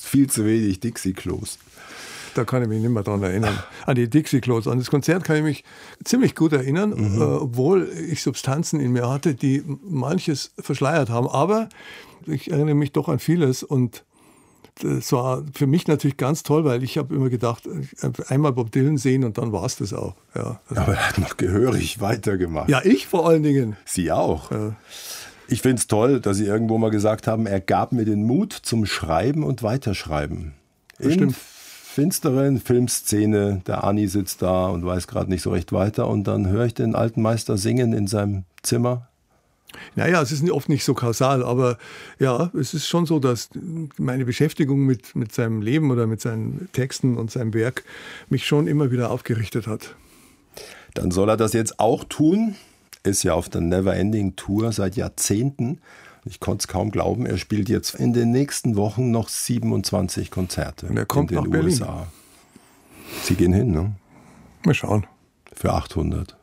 viel zu wenig Dixie-Klos. Da kann ich mich nicht mehr dran erinnern. An die Dixie-Klos. An das Konzert kann ich mich ziemlich gut erinnern, obwohl ich Substanzen in mir hatte, die manches verschleiert haben. Aber ich erinnere mich doch an vieles und das war für mich natürlich ganz toll, weil ich habe immer gedacht, einmal Bob Dylan sehen und dann war es das auch. Ja, also aber er hat noch gehörig weitergemacht. ja, ich vor allen Dingen. Sie auch. Ja. Ich finde es toll, dass Sie irgendwo mal gesagt haben, er gab mir den Mut zum Schreiben und Weiterschreiben. In Stimmt. finsteren Filmszene, der Ani sitzt da und weiß gerade nicht so recht weiter und dann höre ich den alten Meister singen in seinem Zimmer. Naja, es ist oft nicht so kausal, aber ja, es ist schon so, dass meine Beschäftigung mit seinem Leben oder mit seinen Texten und seinem Werk mich schon immer wieder aufgerichtet hat. Dann soll er das jetzt auch tun. Ist ja auf der Neverending Tour seit Jahrzehnten. Ich konnte es kaum glauben, er spielt jetzt in den nächsten Wochen noch 27 Konzerte Und er kommt in den nach Berlin. USA. Sie gehen hin, ne? Mal schauen. Für 800.